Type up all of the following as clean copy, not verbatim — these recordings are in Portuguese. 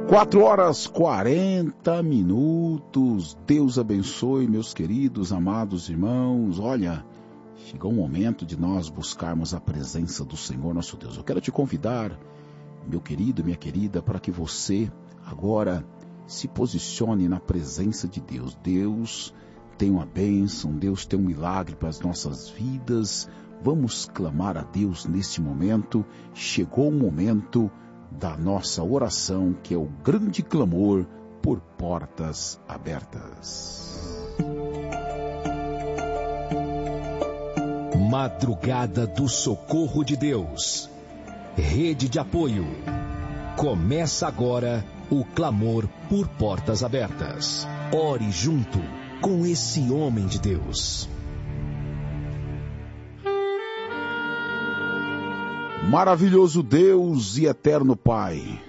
4h40. Deus abençoe, meus queridos, amados irmãos. Olha, chegou o momento de nós buscarmos a presença do Senhor nosso Deus. Eu quero te convidar, meu querido, minha querida, para que você agora se posicione na presença de Deus. Deus tem uma bênção, Deus tem um milagre para as nossas vidas. Vamos clamar a Deus neste momento. Chegou o momento da nossa oração, que é o grande clamor por portas abertas. Madrugada do Socorro de Deus. Rede de apoio. Começa agora o clamor por portas abertas. Ore junto com esse homem de Deus. Maravilhoso Deus e eterno Pai,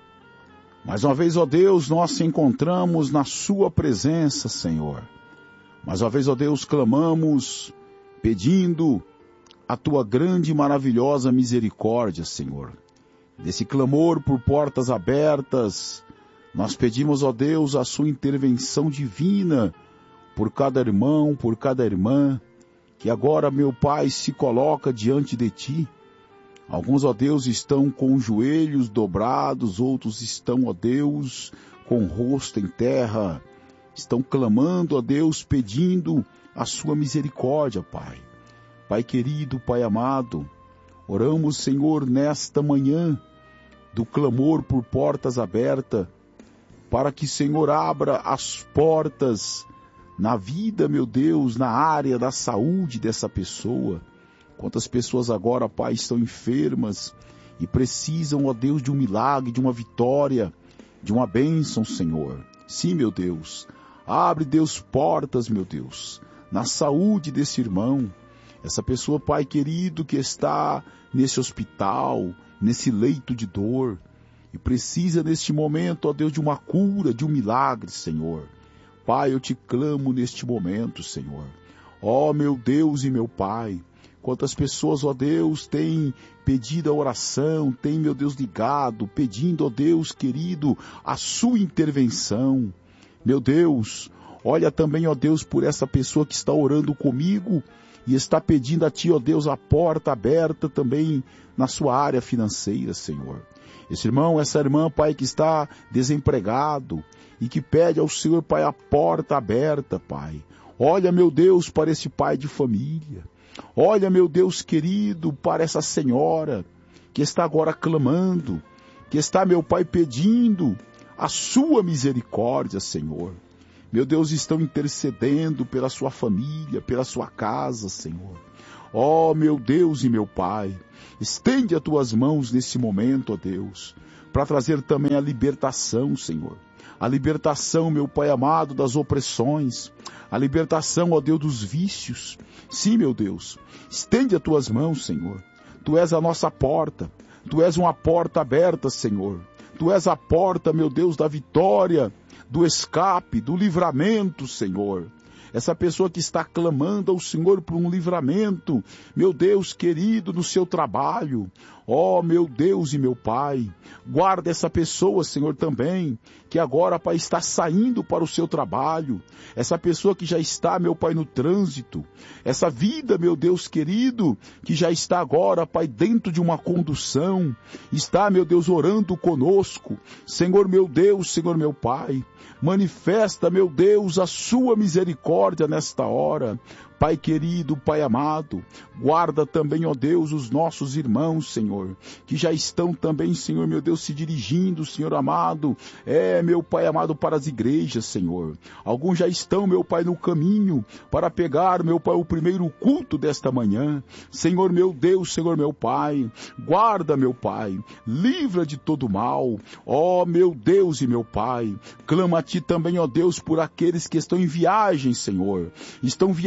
mais uma vez, ó Deus, nós te encontramos na sua presença, Senhor. Mais uma vez, ó Deus, clamamos, pedindo a tua grande e maravilhosa misericórdia, Senhor. Desse clamor por portas abertas, nós pedimos, ó Deus, a sua intervenção divina por cada irmão, por cada irmã, que agora, meu Pai, se coloca diante de ti. Alguns, ó Deus, estão com os joelhos dobrados, outros estão, ó Deus, com o rosto em terra. Estão clamando, ó Deus, pedindo a sua misericórdia, Pai. Pai querido, Pai amado, oramos, Senhor, nesta manhã do clamor por portas abertas, para que, Senhor, abra as portas na vida, meu Deus, na área da saúde dessa pessoa. Quantas pessoas agora, Pai, estão enfermas e precisam, ó Deus, de um milagre, de uma vitória, de uma bênção, Senhor. Sim, meu Deus. Abre, Deus, portas, meu Deus, na saúde desse irmão. Essa pessoa, Pai querido, que está nesse hospital, nesse leito de dor, e precisa neste momento, ó Deus, de uma cura, de um milagre, Senhor. Pai, eu te clamo neste momento, Senhor. Ó meu Deus e meu Pai, quantas pessoas, ó Deus, têm pedido a oração, têm, meu Deus, ligado, pedindo, ó Deus querido, a sua intervenção. Meu Deus, olha também, ó Deus, por essa pessoa que está orando comigo e está pedindo a ti, ó Deus, a porta aberta também na sua área financeira, Senhor. Esse irmão, essa irmã, Pai, que está desempregado e que pede ao Senhor, Pai, a porta aberta, Pai. Olha, meu Deus, para esse pai de família. Olha, meu Deus querido, para essa senhora que está agora clamando, que está, meu Pai, pedindo a sua misericórdia, Senhor. Meu Deus, estão intercedendo pela sua família, pela sua casa, Senhor. Ó, meu Deus e meu Pai, estende as tuas mãos nesse momento, ó Deus, para trazer também a libertação, Senhor. A libertação, meu Pai amado, das opressões, a libertação, ó Deus, dos vícios. Sim, meu Deus, estende as tuas mãos, Senhor. Tu és a nossa porta, tu és uma porta aberta, Senhor. Tu és a porta, meu Deus, da vitória, do escape, do livramento, Senhor. Essa pessoa que está clamando ao Senhor por um livramento, meu Deus querido, no seu trabalho. Ó, meu Deus e meu Pai, guarda essa pessoa, Senhor, também, que agora, Pai, está saindo para o seu trabalho. Essa pessoa que já está, meu Pai, no trânsito. Essa vida, meu Deus querido, que já está agora, Pai, dentro de uma condução. Está, meu Deus, orando conosco. Senhor, meu Deus, Senhor, meu Pai, manifesta, meu Deus, a sua misericórdia nesta hora. Pai querido, Pai amado, guarda também, ó Deus, os nossos irmãos, Senhor, que já estão também, Senhor, meu Deus, se dirigindo, Senhor amado, meu Pai amado, para as igrejas, Senhor. Alguns já estão, meu Pai, no caminho para pegar, meu Pai, o primeiro culto desta manhã. Senhor, meu Deus, Senhor, meu Pai, guarda, meu Pai, livra de todo mal. Ó, meu Deus e meu Pai, clama a Ti também, ó Deus, por aqueles que estão em viagem, Senhor, estão viajando,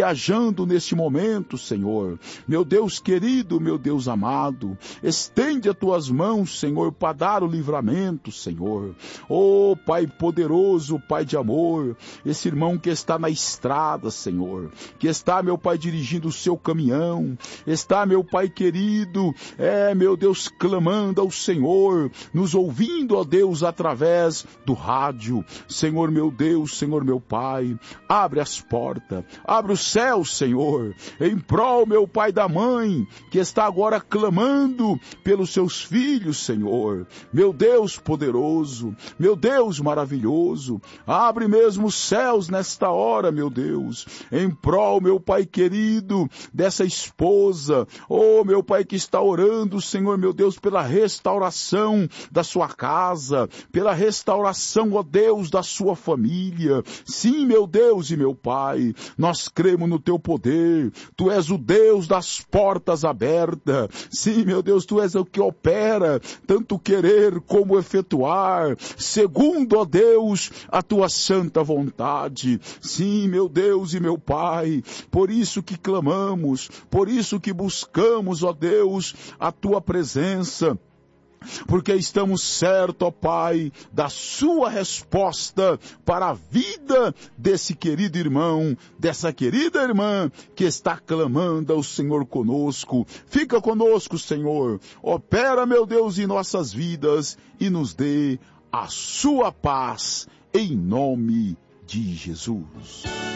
clamando neste momento, Senhor. Meu Deus querido, meu Deus amado, estende as tuas mãos, Senhor, para dar o livramento, Senhor. Oh, Pai poderoso, Pai de amor, esse irmão que está na estrada, Senhor, que está, meu Pai, dirigindo o seu caminhão, está, meu Pai querido, meu Deus, clamando ao Senhor, nos ouvindo, ó Deus, através do rádio. Senhor meu Deus, Senhor meu Pai, abre as portas, abre o céu, Senhor, em prol, meu Pai, da mãe, que está agora clamando pelos seus filhos, Senhor. Meu Deus poderoso, meu Deus maravilhoso, abre mesmo os céus nesta hora, meu Deus, em prol, meu Pai querido, dessa esposa, oh, meu Pai, que está orando, Senhor, meu Deus, pela restauração da sua casa, pela restauração, ó Deus, da sua família. Sim, meu Deus e meu Pai, nós cremos no teu poder. Tu és o Deus das portas abertas. Sim, meu Deus, tu és o que opera, tanto querer como efetuar, segundo, ó Deus, a tua santa vontade. Sim, meu Deus e meu Pai, por isso que clamamos, por isso que buscamos, ó Deus, a tua presença, porque estamos certos, ó Pai, da sua resposta para a vida desse querido irmão, dessa querida irmã que está clamando ao Senhor conosco. Fica conosco, Senhor. Opera, meu Deus, em nossas vidas e nos dê a sua paz, em nome de Jesus.